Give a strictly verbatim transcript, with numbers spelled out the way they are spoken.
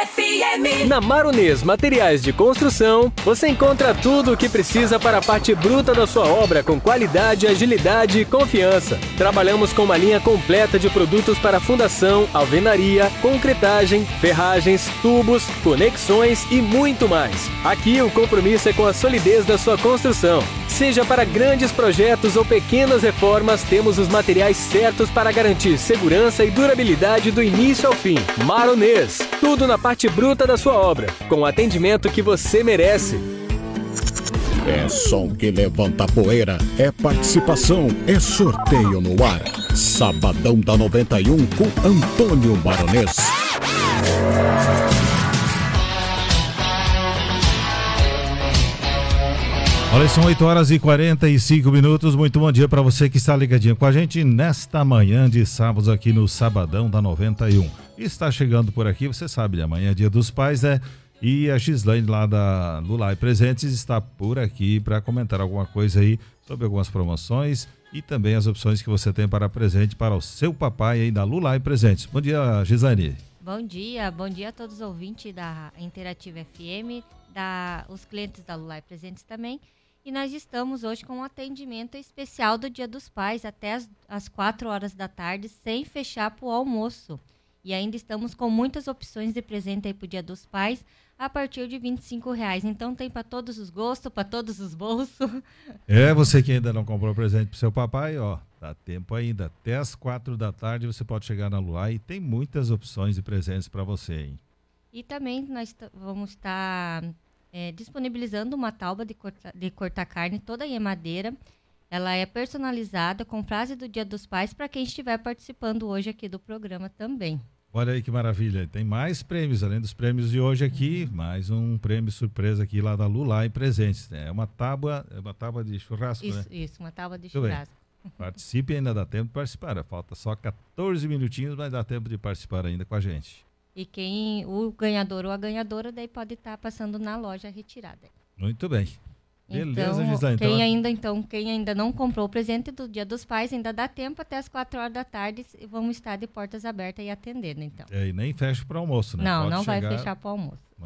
F M. Na Maronês Materiais de Construção, você encontra tudo o que precisa para a parte bruta da sua obra com qualidade, agilidade e confiança. Trabalhamos com uma linha completa de produtos para fundação, alvenaria, concretagem, ferragens, tubos, conexões e muito mais. Aqui o compromisso é com a solidez da sua construção. Seja para grandes projetos ou pequenas reformas, temos os materiais certos para garantir segurança e durabilidade do início ao fim. Maronês, tudo na parte bruta da sua obra, com o atendimento que você merece. É som que levanta poeira, é participação, é sorteio no ar. Sabadão da noventa e um com Antônio Maronês. Olha, são oito horas e quarenta e cinco minutos. Muito bom dia para você que está ligadinho com a gente nesta manhã de sábado aqui no Sabadão da noventa e um. E está chegando por aqui, você sabe, amanhã é Dia dos Pais, né? E a Gislaine lá da Lulai Presentes está por aqui para comentar alguma coisa aí sobre algumas promoções e também as opções que você tem para presente para o seu papai aí da Lulai Presentes. Bom dia, Gislaine. Bom dia, bom dia a todos os ouvintes da Interativa F M, da, os clientes da Lulai Presentes também. E nós estamos hoje com um atendimento especial do Dia dos Pais até as, as quatro horas da tarde, sem fechar para o almoço. E ainda estamos com muitas opções de presente aí para o Dia dos Pais, a partir de vinte e cinco reais. Então tem para todos os gostos, para todos os bolsos. É, você que ainda não comprou presente para seu papai, ó, dá tempo ainda. Até as quatro da tarde você pode chegar na Lulai e tem muitas opções de presentes para você, hein? E também nós t- vamos estar é, disponibilizando uma tauba de, corta, de cortar carne toda em madeira. Ela é personalizada com frase do Dia dos Pais para quem estiver participando hoje aqui do programa também. Olha aí que maravilha, tem mais prêmios, além dos prêmios de hoje aqui, mais um prêmio surpresa aqui lá da Lulai Presentes. É uma tábua, é uma tábua de churrasco, isso, né? Isso, uma tábua de Muito churrasco. Bem. Participe, ainda dá tempo de participar, falta só quatorze minutinhos, mas dá tempo de participar ainda com a gente. E quem, o ganhador ou a ganhadora, daí pode estar passando na loja retirada. Muito bem. Beleza, Então, Gislaine. quem Então, ainda, então, quem ainda não comprou o presente do Dia dos Pais, ainda dá tempo até as quatro horas da tarde e vamos estar de portas abertas e atendendo, então. é, e nem fecha para almoço, né? Não, Pode não chegar, vai fechar para o almoço.